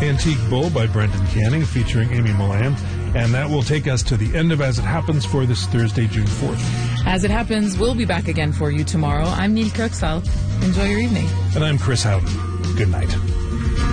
Antique Bull by Brendan Canning featuring Amy Malayan. And that will take us to the end of As It Happens for this Thursday, June 4th. As It Happens, we'll be back again for you tomorrow. I'm Neil Kirksall. Enjoy your evening. And I'm Chris Houghton. Good night.